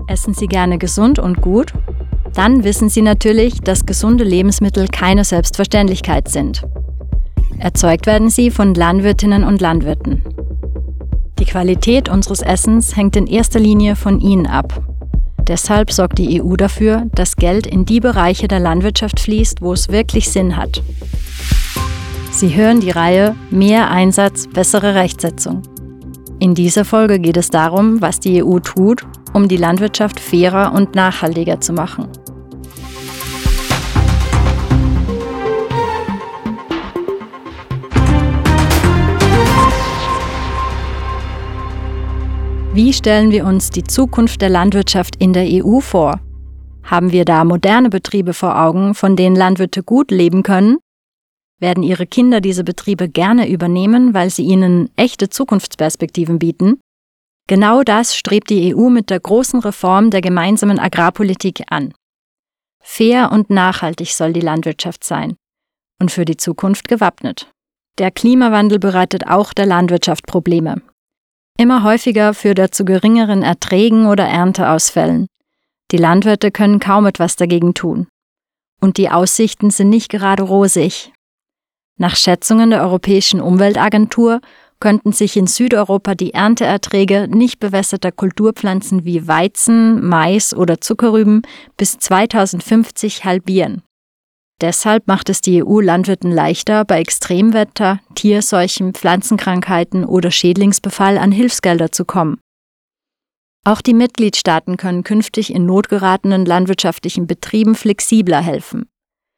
Essen Sie gerne gesund und gut? Dann wissen Sie natürlich, dass gesunde Lebensmittel keine Selbstverständlichkeit sind. Erzeugt werden sie von Landwirtinnen und Landwirten. Die Qualität unseres Essens hängt in erster Linie von ihnen ab. Deshalb sorgt die EU dafür, dass Geld in die Bereiche der Landwirtschaft fließt, wo es wirklich Sinn hat. Sie hören die Reihe Mehr Einsatz, bessere Rechtsetzung. In dieser Folge geht es darum, was die EU tut, um die Landwirtschaft fairer und nachhaltiger zu machen. Wie stellen wir uns die Zukunft der Landwirtschaft in der EU vor? Haben wir da moderne Betriebe vor Augen, von denen Landwirte gut leben können? Werden ihre Kinder diese Betriebe gerne übernehmen, weil sie ihnen echte Zukunftsperspektiven bieten? Genau das strebt die EU mit der großen Reform der gemeinsamen Agrarpolitik an. Fair und nachhaltig soll die Landwirtschaft sein und für die Zukunft gewappnet. Der Klimawandel bereitet auch der Landwirtschaft Probleme. Immer häufiger führt er zu geringeren Erträgen oder Ernteausfällen. Die Landwirte können kaum etwas dagegen tun. Und die Aussichten sind nicht gerade rosig. Nach Schätzungen der Europäischen Umweltagentur könnten sich in Südeuropa die Ernteerträge nicht bewässerter Kulturpflanzen wie Weizen, Mais oder Zuckerrüben bis 2050 halbieren. Deshalb macht es die EU-Landwirten leichter, bei Extremwetter, Tierseuchen, Pflanzenkrankheiten oder Schädlingsbefall an Hilfsgelder zu kommen. Auch die Mitgliedstaaten können künftig in notgeratenen landwirtschaftlichen Betrieben flexibler helfen.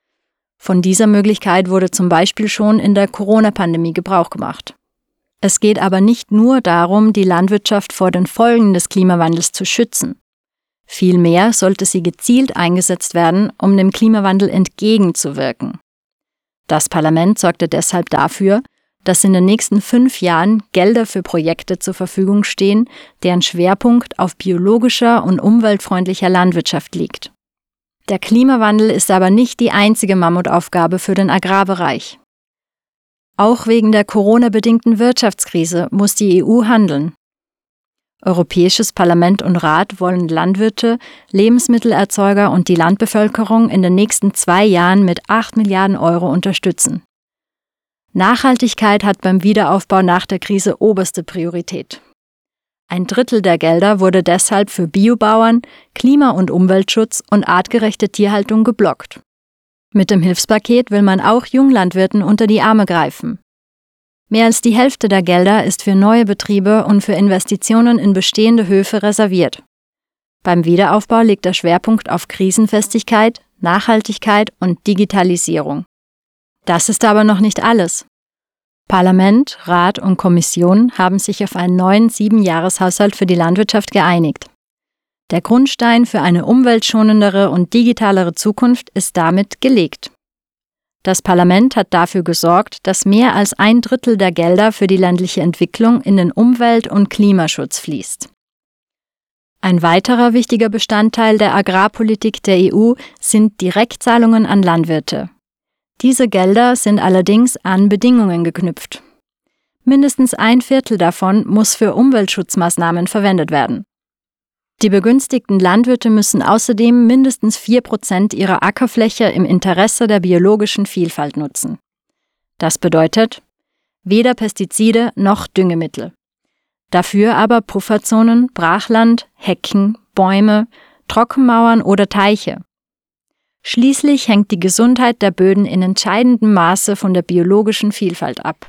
Von dieser Möglichkeit wurde zum Beispiel schon in der Corona-Pandemie Gebrauch gemacht. Es geht aber nicht nur darum, die Landwirtschaft vor den Folgen des Klimawandels zu schützen. Vielmehr sollte sie gezielt eingesetzt werden, um dem Klimawandel entgegenzuwirken. Das Parlament sorgte deshalb dafür, dass in den nächsten 5 Jahren Gelder für Projekte zur Verfügung stehen, deren Schwerpunkt auf biologischer und umweltfreundlicher Landwirtschaft liegt. Der Klimawandel ist aber nicht die einzige Mammutaufgabe für den Agrarbereich. Auch wegen der Corona-bedingten Wirtschaftskrise muss die EU handeln. Europäisches Parlament und Rat wollen Landwirte, Lebensmittelerzeuger und die Landbevölkerung in den nächsten 2 Jahren mit 8 Milliarden Euro unterstützen. Nachhaltigkeit hat beim Wiederaufbau nach der Krise oberste Priorität. 1/3 der Gelder wurde deshalb für Biobauern, Klima- und Umweltschutz und artgerechte Tierhaltung geblockt. Mit dem Hilfspaket will man auch Junglandwirten unter die Arme greifen. Mehr als die Hälfte der Gelder ist für neue Betriebe und für Investitionen in bestehende Höfe reserviert. Beim Wiederaufbau liegt der Schwerpunkt auf Krisenfestigkeit, Nachhaltigkeit und Digitalisierung. Das ist aber noch nicht alles. Parlament, Rat und Kommission haben sich auf einen neuen 7-Jahreshaushalt für die Landwirtschaft geeinigt. Der Grundstein für eine umweltschonendere und digitalere Zukunft ist damit gelegt. Das Parlament hat dafür gesorgt, dass mehr als 1/3 der Gelder für die ländliche Entwicklung in den Umwelt- und Klimaschutz fließt. Ein weiterer wichtiger Bestandteil der Agrarpolitik der EU sind Direktzahlungen an Landwirte. Diese Gelder sind allerdings an Bedingungen geknüpft. Mindestens 1/4 davon muss für Umweltschutzmaßnahmen verwendet werden. Die begünstigten Landwirte müssen außerdem mindestens 4% ihrer Ackerfläche im Interesse der biologischen Vielfalt nutzen. Das bedeutet, weder Pestizide noch Düngemittel. Dafür aber Pufferzonen, Brachland, Hecken, Bäume, Trockenmauern oder Teiche. Schließlich hängt die Gesundheit der Böden in entscheidendem Maße von der biologischen Vielfalt ab.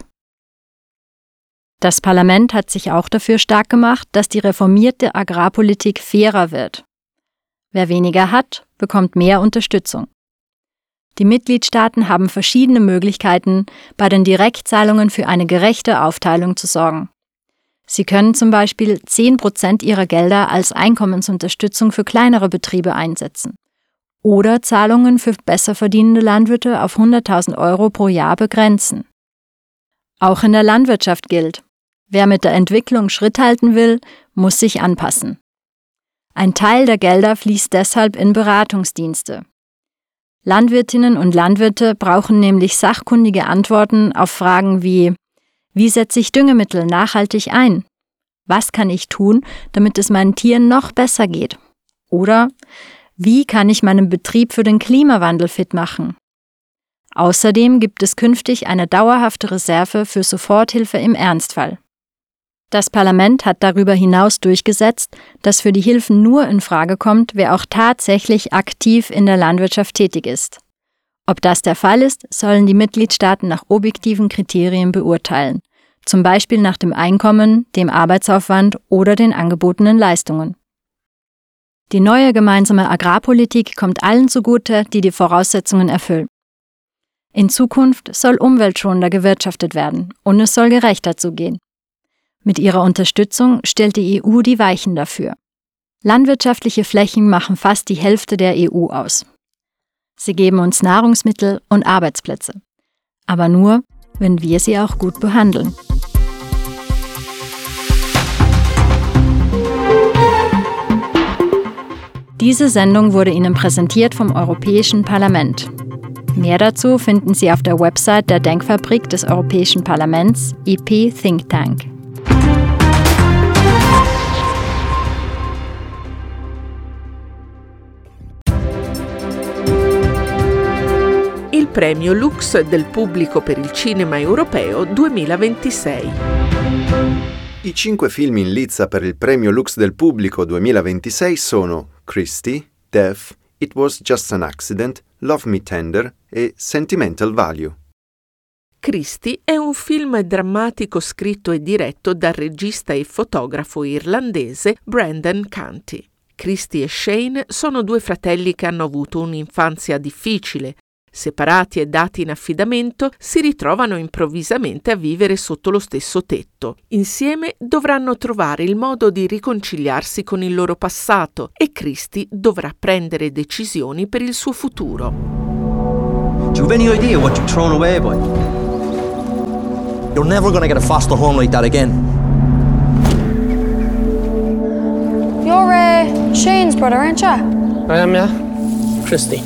Das Parlament hat sich auch dafür stark gemacht, dass die reformierte Agrarpolitik fairer wird. Wer weniger hat, bekommt mehr Unterstützung. Die Mitgliedstaaten haben verschiedene Möglichkeiten, bei den Direktzahlungen für eine gerechte Aufteilung zu sorgen. Sie können zum Beispiel 10% ihrer Gelder als Einkommensunterstützung für kleinere Betriebe einsetzen oder Zahlungen für besser verdienende Landwirte auf 100.000 Euro pro Jahr begrenzen. Auch in der Landwirtschaft gilt: Wer mit der Entwicklung Schritt halten will, muss sich anpassen. Ein Teil der Gelder fließt deshalb in Beratungsdienste. Landwirtinnen und Landwirte brauchen nämlich sachkundige Antworten auf Fragen wie: Wie setze ich Düngemittel nachhaltig ein? Was kann ich tun, damit es meinen Tieren noch besser geht? Oder wie kann ich meinen Betrieb für den Klimawandel fit machen? Außerdem gibt es künftig eine dauerhafte Reserve für Soforthilfe im Ernstfall. Das Parlament hat darüber hinaus durchgesetzt, dass für die Hilfen nur in Frage kommt, wer auch tatsächlich aktiv in der Landwirtschaft tätig ist. Ob das der Fall ist, sollen die Mitgliedstaaten nach objektiven Kriterien beurteilen, zum Beispiel nach dem Einkommen, dem Arbeitsaufwand oder den angebotenen Leistungen. Die neue gemeinsame Agrarpolitik kommt allen zugute, die die Voraussetzungen erfüllen. In Zukunft soll umweltschonender gewirtschaftet werden und es soll gerechter zugehen. Mit ihrer Unterstützung stellt die EU die Weichen dafür. Landwirtschaftliche Flächen machen fast die Hälfte der EU aus. Sie geben uns Nahrungsmittel und Arbeitsplätze. Aber nur, wenn wir sie auch gut behandeln. Diese Sendung wurde Ihnen präsentiert vom Europäischen Parlament. Mehr dazu finden Sie auf der Website der Denkfabrik des Europäischen Parlaments, EP Think Tank. Il premio Lux del pubblico per il cinema europeo 2026. I 5 film in lizza per il premio Lux del pubblico 2026 sono Christie, Death, It Was Just an Accident, Love Me Tender e Sentimental Value. Christie è un film drammatico scritto e diretto dal regista e fotografo irlandese Brendan Canty. Christie e Shane sono 2 fratelli che hanno avuto un'infanzia difficile. Separati e dati in affidamento, si ritrovano improvvisamente a vivere sotto lo stesso tetto. Insieme dovranno trovare il modo di riconciliarsi con il loro passato e Christie dovrà prendere decisioni per il suo futuro. Do you have any idea what you've thrown away, boy? You're never gonna get a foster home like that again. You're Shane's brother, aren't you? I am, yeah. Christie.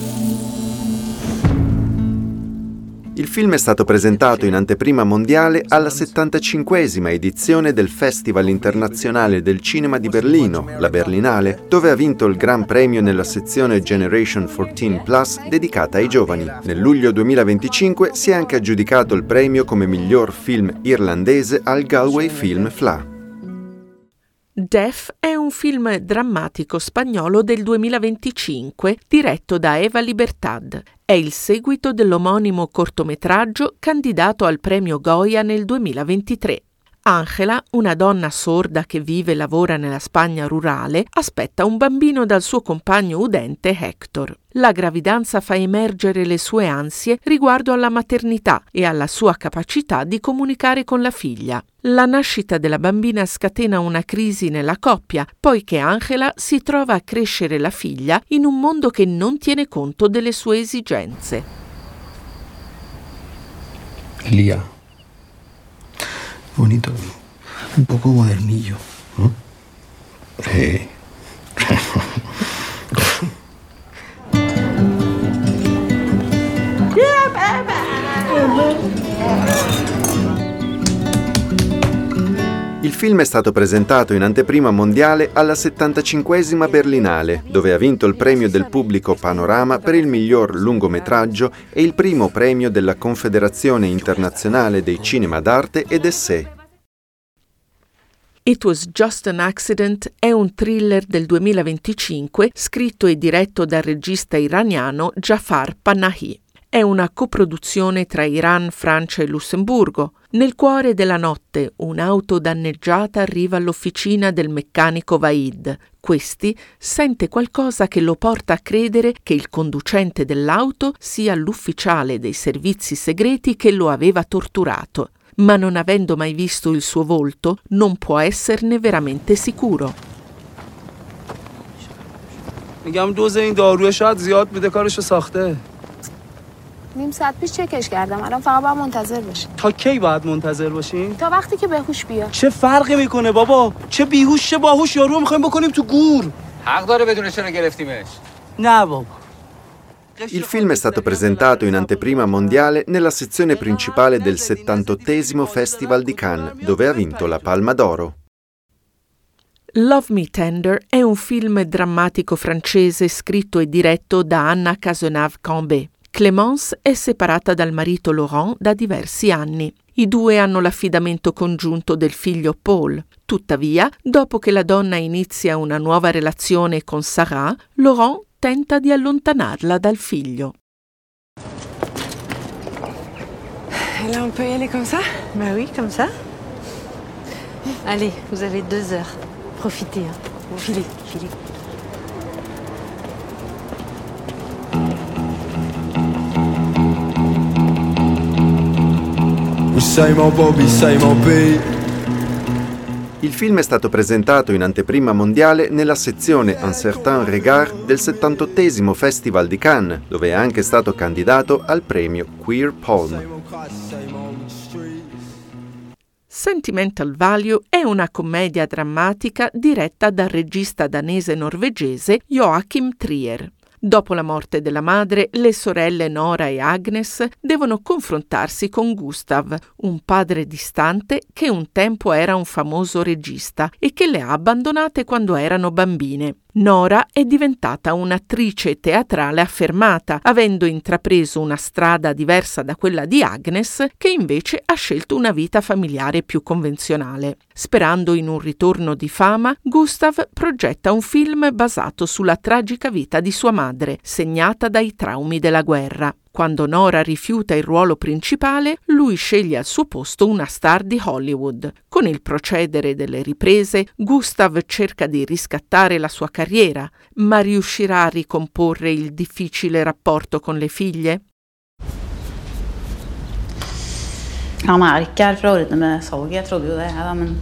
Il film è stato presentato in anteprima mondiale alla 75esima edizione del Festival Internazionale del Cinema di Berlino, la Berlinale, dove ha vinto il Gran Premio nella sezione Generation 14+ dedicata ai giovani. Nel luglio 2025 si è anche aggiudicato il premio come miglior film irlandese al Galway Film Fleadh. Death è un film drammatico spagnolo del 2025 diretto da Eva Libertad. È il seguito dell'omonimo cortometraggio candidato al premio Goya nel 2023. Ángela, una donna sorda che vive e lavora nella Spagna rurale, aspetta un bambino dal suo compagno udente Héctor. La gravidanza fa emergere le sue ansie riguardo alla maternità e alla sua capacità di comunicare con la figlia. La nascita della bambina scatena una crisi nella coppia, poiché Ángela si trova a crescere la figlia in un mondo che non tiene conto delle sue esigenze. Lía. Bonito, un poco modernillo. Sí. Il film è stato presentato in anteprima mondiale alla 75esima Berlinale, dove ha vinto il premio del pubblico Panorama per il miglior lungometraggio e il primo premio della Confederazione Internazionale dei Cinema d'Arte ed Essai. It Was Just an Accident è un thriller del 2025 scritto e diretto dal regista iraniano Jafar Panahi. È una coproduzione tra Iran, Francia e Lussemburgo. Nel cuore della notte, un'auto danneggiata arriva all'officina del meccanico Vaid. Questi sente qualcosa che lo porta a credere che il conducente dell'auto sia l'ufficiale dei servizi segreti che lo aveva torturato. Ma non avendo mai visto il suo volto, non può esserne veramente sicuro. میگم دوز این داروی شاید زیاد بوده کارشو ساخته. نیم ساعت پیش چکش کردم. الان فقط باید منتظر باشیم. تا کی باید منتظر باشیم؟ تا وقتی که بهوش بیاد. چه فرقی میکنه بابا؟ چه بیهوش چه باهوش یارو میخوایم بکنیم تو گور. حق داره بدون چرا گرفتیمش. نه بابا. Il film è stato presentato in anteprima mondiale nella sezione principale del 78esimo Festival di Cannes, dove ha vinto la Palma d'Oro. Love Me Tender è un film drammatico francese scritto e diretto da Anna Cazenave-Cambé. Clémence è separata dal marito Laurent da diversi anni. I due hanno l'affidamento congiunto del figlio Paul. Tuttavia, dopo che la donna inizia una nuova relazione con Sarah, Laurent tenta di allontanarla dal figlio. Et là, on peut y aller comme ça? Bah oui, comme ça. Allez, vous avez 2 heures. Profitez, hein. Filez. Il film è stato presentato in anteprima mondiale nella sezione Un certain regard del 78esimo Festival di Cannes, dove è anche stato candidato al premio Queer Palm. Sentimental Value è una commedia drammatica diretta dal regista danese-norvegese Joachim Trier. Dopo la morte della madre, le sorelle Nora e Agnes devono confrontarsi con Gustav, un padre distante che un tempo era un famoso regista e che le ha abbandonate quando erano bambine. Nora è diventata un'attrice teatrale affermata, avendo intrapreso una strada diversa da quella di Agnes, che invece ha scelto una vita familiare più convenzionale. Sperando in un ritorno di fama, Gustav progetta un film basato sulla tragica vita di sua madre, segnata dai traumi della guerra. Quando Nora rifiuta il ruolo principale, lui sceglie al suo posto una star di Hollywood. Con il procedere delle riprese, Gustav cerca di riscattare la sua carriera, ma riuscirà a ricomporre il difficile rapporto con le figlie? Han ikke her for å ordne med salget, jeg trodde jo det, da, men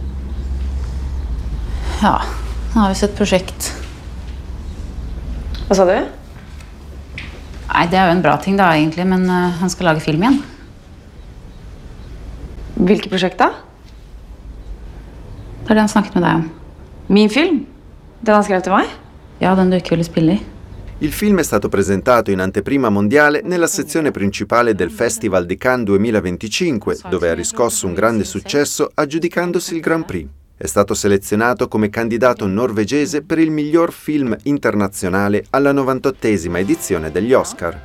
ja, nå har vi sett prosjekt. Hva sa du? Nei, det er jo en bra ting da, egentlig, men han skal lage film igjen. Hvilket prosjekt da? Det er det han snakket med deg om. Min film? Den han skrev til meg? Ja, den du ikke ville spille i. Il film è stato presentato in anteprima mondiale nella sezione principale del Festival di Cannes 2025, dove ha riscosso un grande successo aggiudicandosi il Grand Prix. È stato selezionato come candidato norvegese per il miglior film internazionale alla 98esima edizione degli Oscar.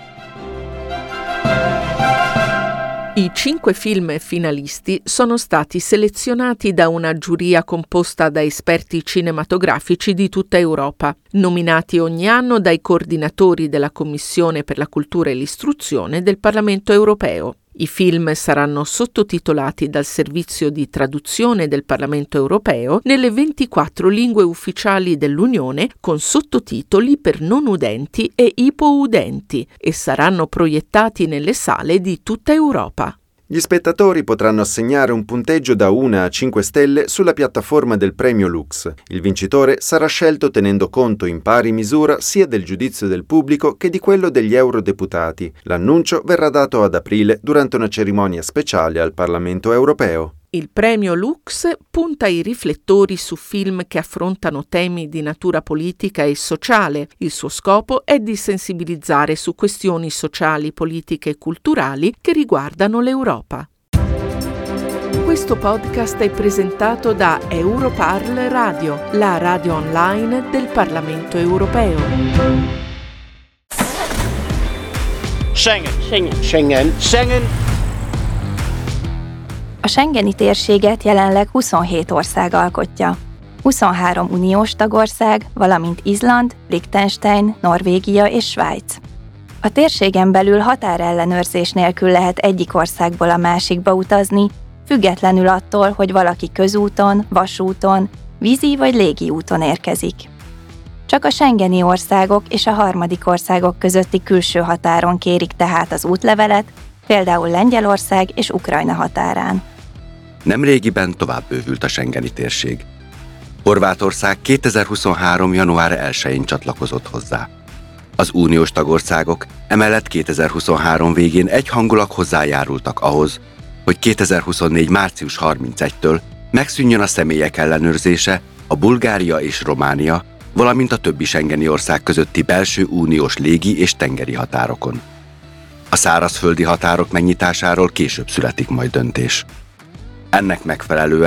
I 5 film finalisti sono stati selezionati da una giuria composta da esperti cinematografici di tutta Europa, nominati ogni anno dai coordinatori della Commissione per la Cultura e l'Istruzione del Parlamento Europeo. I film saranno sottotitolati dal servizio di traduzione del Parlamento Europeo nelle 24 lingue ufficiali dell'Unione con sottotitoli per non udenti e ipoudenti e saranno proiettati nelle sale di tutta Europa. Gli spettatori potranno assegnare un punteggio da 1 a 5 stelle sulla piattaforma del premio Lux. Il vincitore sarà scelto tenendo conto in pari misura sia del giudizio del pubblico che di quello degli eurodeputati. L'annuncio verrà dato ad aprile durante una cerimonia speciale al Parlamento Europeo. Il premio Lux punta i riflettori su film che affrontano temi di natura politica e sociale. Il suo scopo è di sensibilizzare su questioni sociali, politiche e culturali che riguardano l'Europa. Questo podcast è presentato da Europarl Radio, la radio online del Parlamento Europeo. Schengen. A schengeni térséget jelenleg 27 ország alkotja. 23 uniós tagország, valamint Izland, Liechtenstein, Norvégia és Svájc. A térségen belül határellenőrzés nélkül lehet egyik országból a másikba utazni, függetlenül attól, hogy valaki közúton, vasúton, vízi vagy légi úton érkezik. Csak a schengeni országok és a harmadik országok közötti külső határon kérik tehát az útlevelet, például Lengyelország és Ukrajna határán. Nemrégiben tovább bővült a schengeni térség. Horvátország 2023. január 1-én csatlakozott hozzá. Az uniós tagországok emellett 2023 végén egyhangulag hozzájárultak ahhoz, hogy 2024. március 31-től megszűnjön a személyek ellenőrzése a Bulgária és Románia, valamint a többi schengeni ország közötti belső uniós légi és tengeri határokon. A szárazföldi határok megnyitásáról később születik majd döntés. Ennek megfelelően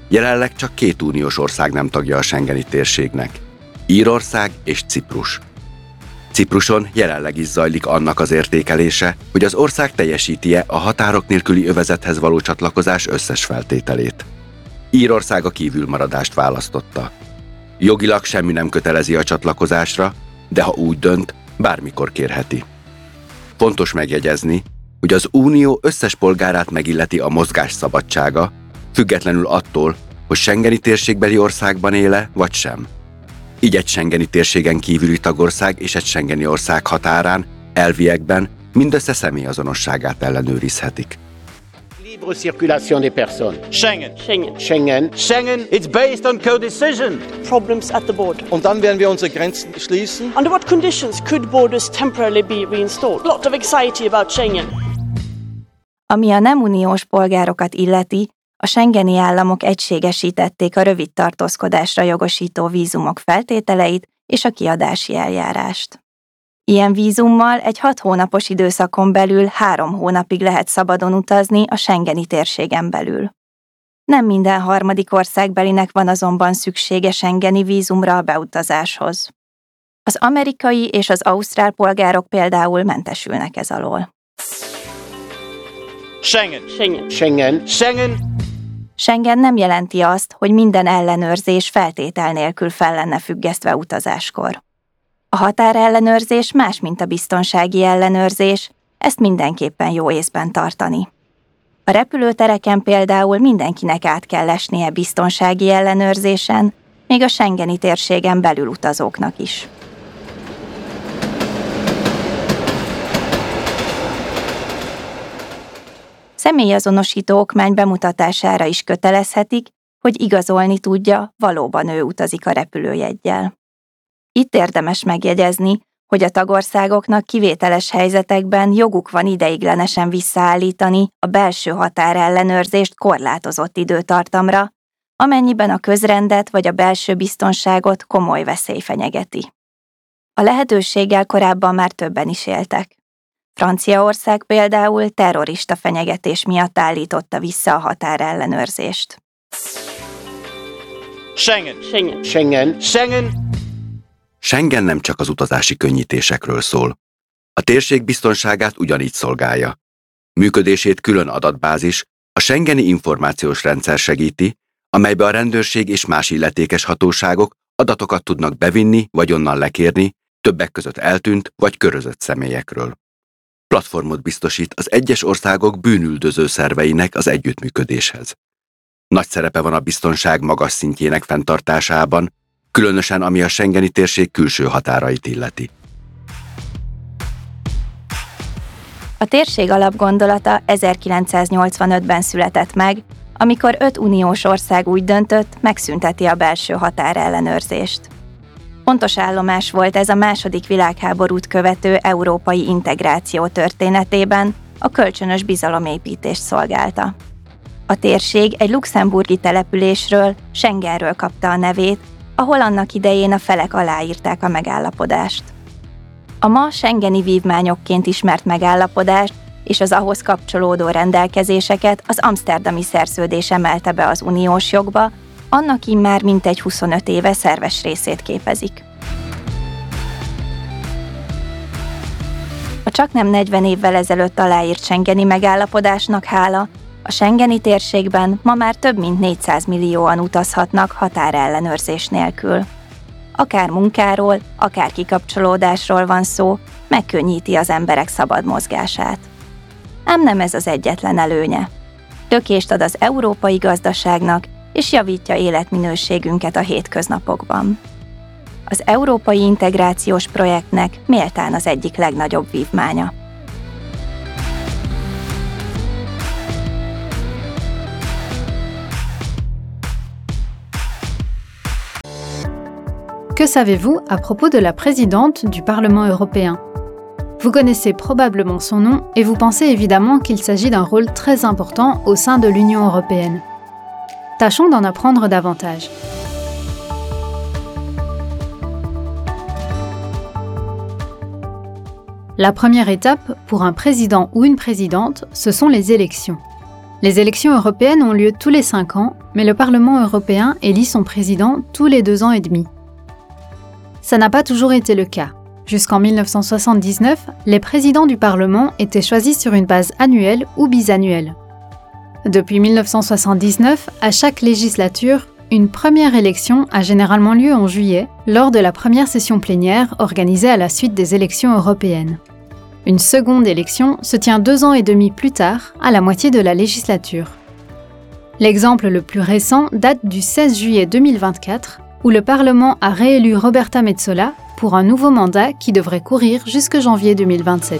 Jelenleg csak 2 uniós ország nem tagja a schengeni térségnek: Írország és Ciprus. Cipruson jelenleg is zajlik annak az értékelése, hogy az ország teljesíti-e a határok nélküli övezethez való csatlakozás összes feltételét. Írország a kívülmaradást választotta. Jogilag semmi nem kötelezi a csatlakozásra, de ha úgy dönt, bármikor kérheti. Fontos megjegyezni, hogy az Unió összes polgárát megilleti a mozgás szabadsága, függetlenül attól, hogy schengeni térségbeli országban éle, vagy sem. Így egy schengeni térségen kívüli tagország és egy schengeni ország határán, elviekben mindössze személyazonosságát ellenőrizhetik. Libre circulation des personnes. Schengen. Schengen. Schengen. Schengen, it's based on co-decision. Problems at the border. Und dann werden wir unsere Grenzen schließen. Under what conditions could borders temporarily be reinstalled? A lot of anxiety about Schengen. Ami a nem uniós polgárokat illeti, a schengeni államok egységesítették a rövid tartózkodásra jogosító vízumok feltételeit és a kiadási eljárást. Ilyen vízummal egy 6 hónapos időszakon belül 3 hónapig lehet szabadon utazni a schengeni térségen belül. Nem minden harmadik országbelinek van azonban szüksége schengeni vízumra a beutazáshoz. Az amerikai és az ausztrál polgárok például mentesülnek ez alól. Schengen. Schengen. Schengen. Schengen. Schengen nem jelenti azt, hogy minden ellenőrzés feltétel nélkül fel lenne függesztve utazáskor. A határellenőrzés más, mint a biztonsági ellenőrzés, ezt mindenképpen jó észben tartani. A repülőtereken például mindenkinek át kell esnie biztonsági ellenőrzésen, még a schengeni térségen belül utazóknak is. Személyazonosító okmány bemutatására is kötelezhetik, hogy igazolni tudja, valóban ő utazik a repülőjeggyel. Itt érdemes megjegyezni, hogy a tagországoknak kivételes helyzetekben joguk van ideiglenesen visszaállítani a belső határellenőrzést korlátozott időtartamra, amennyiben a közrendet vagy a belső biztonságot komoly veszély fenyegeti. A lehetőséggel korábban már többen is éltek. Franciaország például terrorista fenyegetés miatt állította vissza a határellenőrzést. Schengen. Schengen. Schengen. Schengen. Schengen nem csak az utazási könnyítésekről szól. A térség biztonságát ugyanígy szolgálja. Működését külön adatbázis, a schengeni információs rendszer segíti, amelybe a rendőrség és más illetékes hatóságok adatokat tudnak bevinni vagy onnan lekérni, többek között eltűnt vagy körözött személyekről. Platformot biztosít az egyes országok bűnüldöző szerveinek az együttműködéshez. Nagy szerepe van a biztonság magas szintjének fenntartásában, különösen ami a schengeni térség külső határait illeti. A térség alapgondolata 1985-ben született meg, amikor 5 uniós ország úgy döntött, megszünteti a belső határellenőrzést. Fontos állomás volt ez a II. Világháborút követő európai integráció történetében, a kölcsönös bizalomépítést szolgálta. A térség egy luxemburgi településről, Schengenről kapta a nevét, ahol annak idején a felek aláírták a megállapodást. A ma schengeni vívmányokként ismert megállapodást és az ahhoz kapcsolódó rendelkezéseket az Amszterdami Szerződés emelte be az uniós jogba, annak immár mintegy 25 éve szerves részét képezik. A csaknem 40 évvel ezelőtt aláírt schengeni megállapodásnak hála, a schengeni térségben ma már több mint 400 millióan utazhatnak határellenőrzés nélkül. Akár munkáról, akár kikapcsolódásról van szó, megkönnyíti az emberek szabad mozgását. Ám nem ez az egyetlen előnye. Lökést ad az európai gazdaságnak, és javítja életminőségünket a hétköznapokban. Az európai integrációs projektnek méltán az egyik legnagyobb vívmánya. Que savez-vous à propos de la présidente du Parlement européen ? Vous connaissez probablement son nom et vous pensez évidemment qu'il s'agit d'un rôle très important au sein de l'Union européenne. Tâchons d'en apprendre davantage. La première étape pour un président ou une présidente, ce sont les élections. Les élections européennes ont lieu tous les 5 ans, mais le Parlement européen élit son président tous les 2 ans et demi. Ça n'a pas toujours été le cas. Jusqu'en 1979, les présidents du Parlement étaient choisis sur une base annuelle ou bisannuelle. Depuis 1979, à chaque législature, une première élection a généralement lieu en juillet, lors de la première session plénière organisée à la suite des élections européennes. Une seconde élection se tient 2 ans et demi plus tard, à la moitié de la législature. L'exemple le plus récent date du 16 juillet 2024, où le Parlement a réélu Roberta Metsola pour un nouveau mandat qui devrait courir jusque janvier 2027.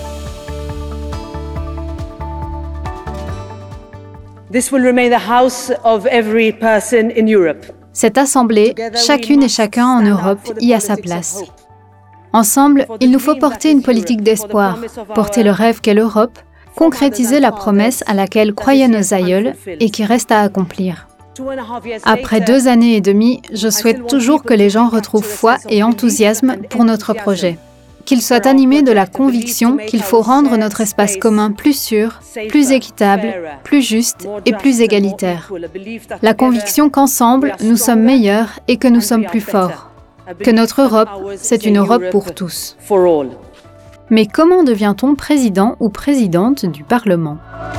This will remain the house of every person in Europe. Cette assemblée, chacune et chacun en Europe y a sa place. Ensemble, il nous faut porter une politique d'espoir, porter le rêve qu'est l'Europe, concrétiser la promesse à laquelle croyaient nos aïeuls et qui reste à accomplir. Après 2 années et demie, je souhaite toujours que les gens retrouvent foi et enthousiasme pour notre projet. Qu'ils soient animés de la conviction qu'il faut rendre notre espace commun plus sûr, plus équitable, plus juste et plus égalitaire. La conviction qu'ensemble, nous sommes meilleurs et que nous sommes plus forts. Que notre Europe, c'est une Europe pour tous. Mais comment devient-on président ou présidente du Parlement ?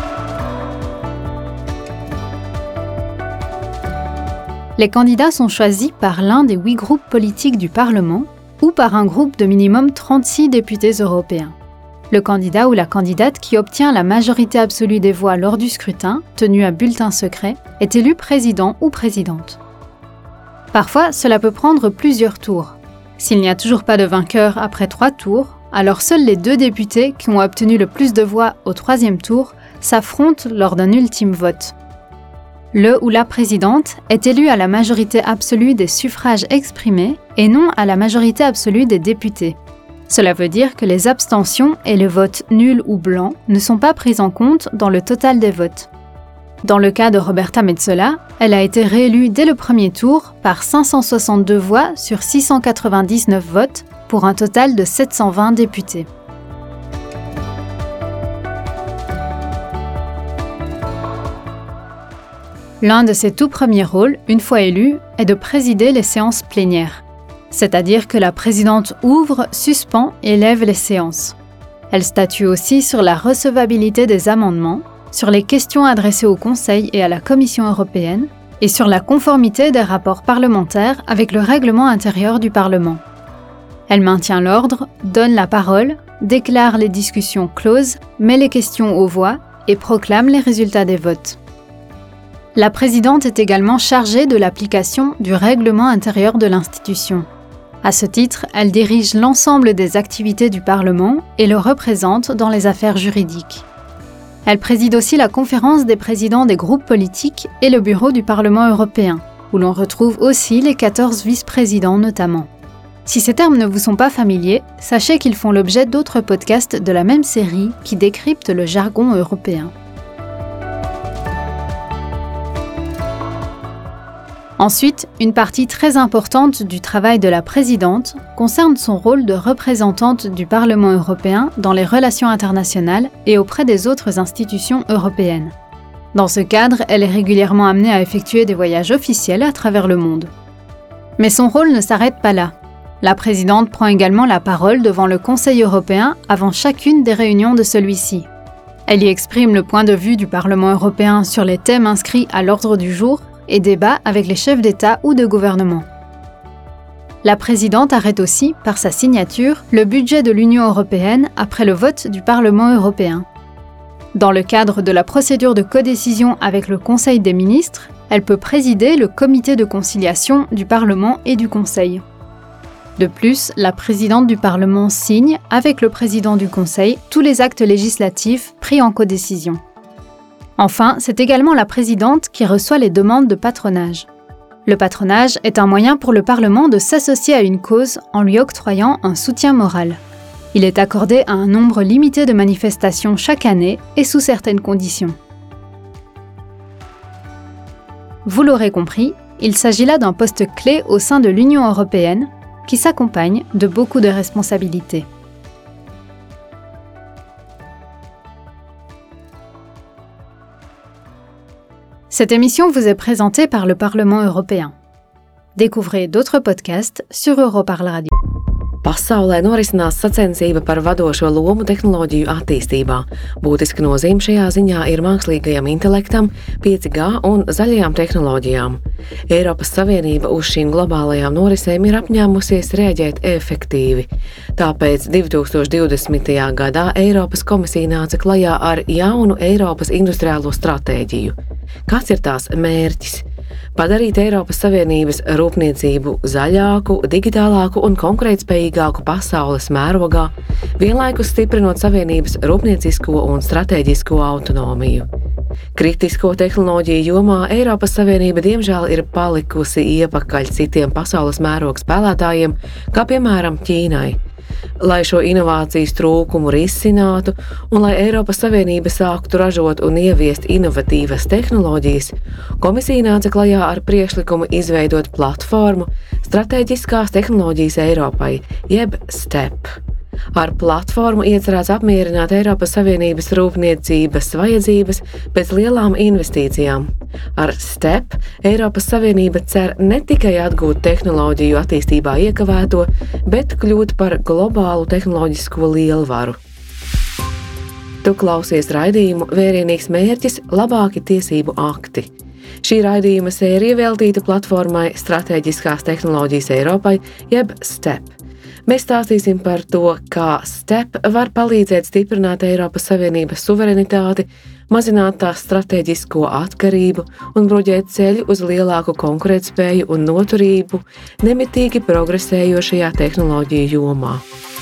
Les candidats sont choisis par l'un des 8 groupes politiques du Parlement ou par un groupe de minimum 36 députés européens. Le candidat ou la candidate qui obtient la majorité absolue des voix lors du scrutin, tenu à bulletin secret, est élu président ou présidente. Parfois, cela peut prendre plusieurs tours. S'il n'y a toujours pas de vainqueur après 3 tours, alors seuls les 2 députés qui ont obtenu le plus de voix au 3e tour s'affrontent lors d'un ultime vote. Le ou la présidente est élu à la majorité absolue des suffrages exprimés et non à la majorité absolue des députés. Cela veut dire que les abstentions et les votes nuls ou blancs ne sont pas pris en compte dans le total des votes. Dans le cas de Roberta Metsola, elle a été réélue dès le premier tour par 562 voix sur 699 votes pour un total de 720 députés. L'un de ses tout premiers rôles, une fois élue, est de présider les séances plénières. C'est-à-dire que la présidente ouvre, suspend et lève les séances. Elle statue aussi sur la recevabilité des amendements, sur les questions adressées au Conseil et à la Commission européenne, et sur la conformité des rapports parlementaires avec le règlement intérieur du Parlement. Elle maintient l'ordre, donne la parole, déclare les discussions closes, met les questions aux voix et proclame les résultats des votes. La présidente est également chargée de l'application du règlement intérieur de l'institution. À ce titre, elle dirige l'ensemble des activités du Parlement et le représente dans les affaires juridiques. Elle préside aussi la conférence des présidents des groupes politiques et le bureau du Parlement européen, où l'on retrouve aussi les 14 vice-présidents notamment. Si ces termes ne vous sont pas familiers, sachez qu'ils font l'objet d'autres podcasts de la même série qui décryptent le jargon européen. Ensuite, une partie très importante du travail de la présidente concerne son rôle de représentante du Parlement européen dans les relations internationales et auprès des autres institutions européennes. Dans ce cadre, elle est régulièrement amenée à effectuer des voyages officiels à travers le monde. Mais son rôle ne s'arrête pas là. La présidente prend également la parole devant le Conseil européen avant chacune des réunions de celui-ci. Elle y exprime le point de vue du Parlement européen sur les thèmes inscrits à l'ordre du jour et débat avec les chefs d'État ou de gouvernement. La présidente arrête aussi, par sa signature, le budget de l'Union européenne après le vote du Parlement européen. Dans le cadre de la procédure de codécision avec le Conseil des ministres, elle peut présider le comité de conciliation du Parlement et du Conseil. De plus, la présidente du Parlement signe, avec le président du Conseil, tous les actes législatifs pris en codécision. Enfin, c'est également la présidente qui reçoit les demandes de patronage. Le patronage est un moyen pour le Parlement de s'associer à une cause en lui octroyant un soutien moral. Il est accordé à un nombre limité de manifestations chaque année et sous certaines conditions. Vous l'aurez compris, il s'agit là d'un poste clé au sein de l'Union européenne qui s'accompagne de beaucoup de responsabilités. Cette émission vous est présentée par le Parlement européen. Découvrez d'autres podcasts sur Europarl Radio. Pasaulē norisinās sacensība par vadošo lomu tehnoloģiju attīstībā. Būtiska nozīme šajā ziņā ir mākslīgajam intelektam, 5G un zaļajām tehnoloģijām. Eiropas Savienība uz šīm globālajām norisēm ir apņēmusies rēģēt efektīvi. Tāpēc 2020. gadā Eiropas komisija nāca klajā ar jaunu Eiropas industriālo stratēģiju. Kāds ir tās mērķis? Padarīt Eiropas Savienības rūpniecību zaļāku, digitālāku un konkurētspējīgāku pasaules mērogā, vienlaikus stiprinot Savienības rūpniecisko un stratēģisko autonomiju. Kritisko tehnoloģiju jomā Eiropas Savienība diemžēl ir palikusi iepakaļ citiem pasaules mēroga spēlētājiem, kā piemēram Ķīnai. Lai šo inovācijas trūkumu risinātu un lai Eiropas Savienība sāktu ražot un ieviest inovatīvas tehnoloģijas, komisija nāca klajā ar priekšlikumu izveidot platformu Stratēģiskās tehnoloģijas Eiropai, jeb STEP. Ar platformu iecerēts apmierināt Eiropas Savienības rūpniecības vajadzības pēc lielām investīcijām. Ar STEP Eiropas Savienība cer ne tikai atgūt tehnoloģiju attīstībā iekavēto, bet kļūt par globālu tehnoloģisko lielvaru. Tu klausies raidījumu Vērienīgs mērķis – labāki tiesību akti. Šī raidījuma sērija veltīta platformai Stratēģiskās tehnoloģijas Eiropai, jeb STEP. Mēs stāstīsim par to, kā STEP var palīdzēt stiprināt Eiropas Savienības suverenitāti, mazināt tās stratēģisko atkarību un bruģēt ceļu uz lielāku konkurētspēju un noturību nemitīgi progresējošajā tehnoloģiju jomā.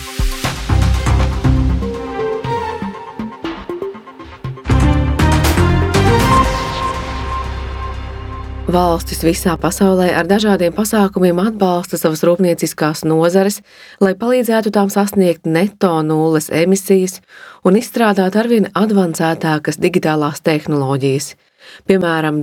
Valstis visā pasaulē ar dažādiem pasākumiem atbalsta savas rūpnieciskās nozares, lai palīdzētu tām sasniegt neto nulles emisijas un izstrādāt arvien advancētākas digitālās tehnoloģijas. Piemēram,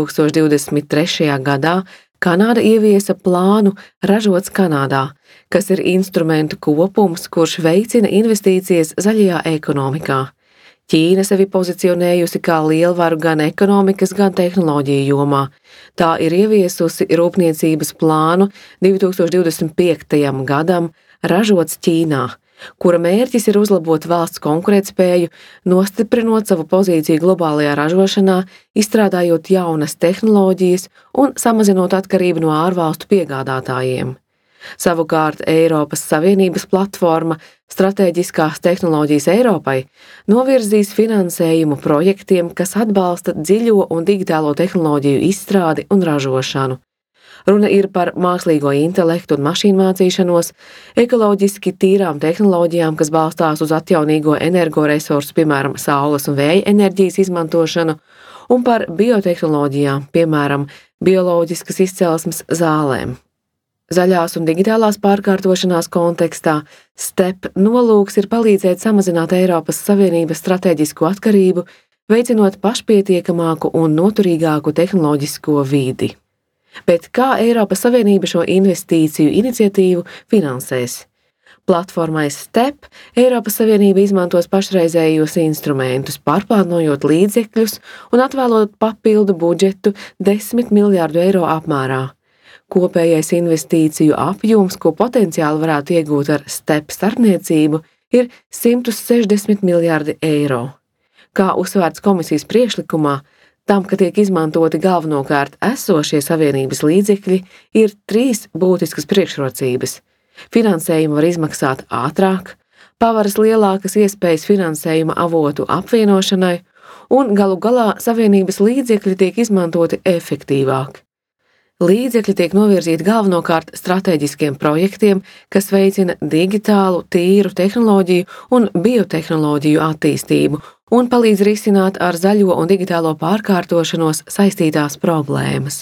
2023. gadā Kanāda ieviesa plānu Ražots Kanādā, kas ir instrumentu kopums, kurš veicina investīcijas zaļajā ekonomikā. Ķīna sevi pozicionējusi kā lielvaru gan ekonomikas, gan tehnoloģiju jomā. Tā ir ieviesusi rūpniecības plānu 2025. gadam Ražots Ķīnā, kura mērķis ir uzlabot valsts konkurētspēju, nostiprinot savu pozīciju globālajā ražošanā, izstrādājot jaunas tehnoloģijas un samazinot atkarību no ārvalstu piegādātājiem. Savukārt Eiropas Savienības platforma Stratēģiskās tehnoloģijas Eiropai novirzīs finansējumu projektiem, kas atbalsta dziļo un digitālo tehnoloģiju izstrādi un ražošanu. Runa ir par mākslīgo intelektu un mašīnmācīšanos, ekoloģiski tīrām tehnoloģijām, kas balstās uz atjaunīgo energoresursu, piemēram, saules un vēja enerģijas izmantošanu, un par biotehnoloģijām, piemēram, bioloģiskas izcelsmes zālēm. Zaļās un digitālās pārkārtošanās kontekstā STEP nolūks ir palīdzēt samazināt Eiropas Savienības stratēģisko atkarību, veicinot pašpietiekamāku un noturīgāku tehnoloģisko vidi. Bet kā Eiropas Savienība šo investīciju iniciatīvu finansēs? Platformai STEP Eiropas Savienība izmantos pašreizējos instrumentus, pārplānojot līdzekļus un atvēlot papildu budžetu 10 miljārdu eiro apmērā. Kopējais investīciju apjoms, ko potenciāli varētu iegūt ar STEP starpniecību, ir 160 miljārdi eiro. Kā uzsvērts komisijas priekšlikumā, tam, ka tiek izmantoti galvenokārt esošie savienības līdzekļi, ir 3 būtiskas priekšrocības. Finansējumu var izmaksāt ātrāk, paveras lielākas iespējas finansējuma avotu apvienošanai un galu galā savienības līdzekļi tiek izmantoti efektīvāk. Līdzekļi tiek novirzīti galvenokārt stratēģiskiem projektiem, kas veicina digitālu, tīru tehnoloģiju un biotehnoloģiju attīstību un palīdz risināt ar zaļo un digitālo pārkārtošanos saistītās problēmas.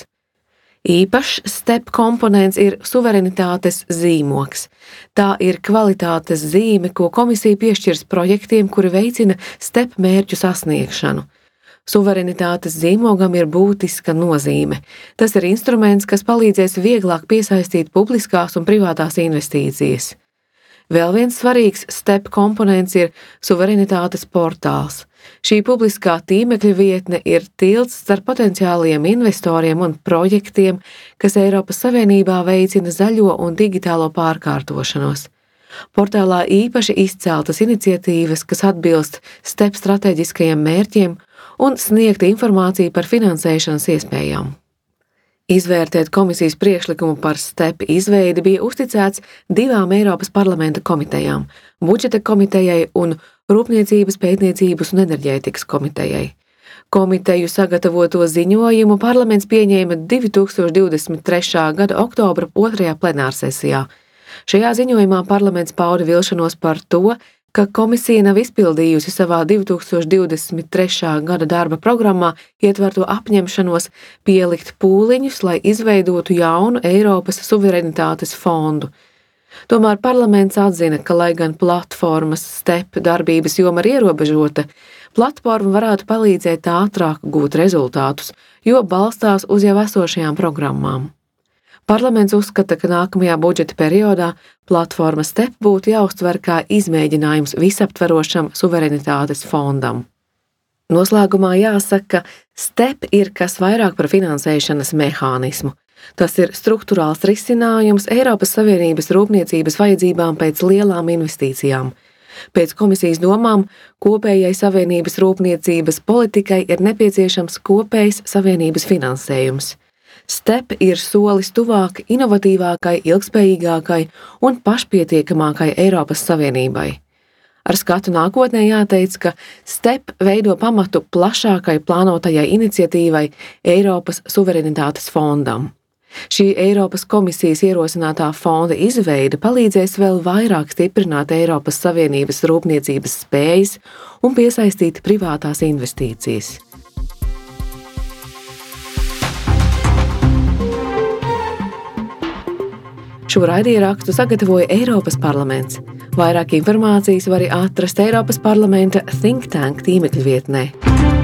Īpašs STEP komponents ir suverenitātes zīmogs. Tā ir kvalitātes zīme, ko komisija piešķirs projektiem, kuri veicina STEP mērķu sasniegšanu. Suverenitātes zīmogam ir būtiska nozīme. Tas ir instruments, kas palīdzēs vieglāk piesaistīt publiskās un privātās investīcijas. Vēl viens svarīgs STEP komponents ir suverenitātes portāls. Šī publiskā tīmekļa vietne ir tilts starp potenciāliem investoriem un projektiem, kas Eiropas Savienībā veicina zaļo un digitālo pārkārtošanos. Portālā īpaši izceltas iniciatīvas, kas atbilst STEP strateģiskajiem mērķiem un sniegt informāciju par finansēšanas iespējām. Izvērtēt komisijas priekšlikumu par STEP izveidi bija uzticēts 2 Eiropas parlamenta komitejām – budžeta komitejai un Rūpniecības, pētniecības un enerģētikas komitejai. Komiteju sagatavoto ziņojumu parlaments pieņēma 2023. gada oktobra 2. plenārsesijā. Šajā ziņojumā parlaments pauda vilšanos par to, ka komisija nav izpildījusi savā 2023. gada darba programmā ietverto apņemšanos pielikt pūliņus, lai izveidotu jaunu Eiropas suverenitātes fondu. Tomēr parlaments atzina, ka, lai gan platformas STEP darbības joma ir ierobežota, platforma varētu palīdzēt ātrāk gūt rezultātus, jo balstās uz jau esošajām programmām. Parlaments uzskata, ka nākamajā budžeta periodā platforma STEP būtu jāuztver kā izmēģinājums visaptverošam suverenitātes fondam. Noslēgumā jāsaka, ka STEP ir kas vairāk par finansēšanas mehānismu. Tas ir strukturāls risinājums Eiropas Savienības rūpniecības vajadzībām pēc lielām investīcijām. Pēc komisijas domām, kopējai Savienības rūpniecības politikai ir nepieciešams kopējs Savienības finansējums. STEP ir solis tuvāk inovatīvākai, ilgspējīgākai un pašpietiekamākai Eiropas Savienībai. Ar skatu nākotnē jāteic, ka STEP veido pamatu plašākai plānotajai iniciatīvai Eiropas suverenitātes fondam. Šī Eiropas komisijas ierosinātā fonda izveide palīdzēs vēl vairāk stiprināt Eiropas Savienības rūpniecības spējas un piesaistīt privātās investīcijas. Šo raidierakstu sagatavoja Eiropas parlaments. Vairāk informācijas var atrast Eiropas parlamenta Think Tank tīmekļa vietnē.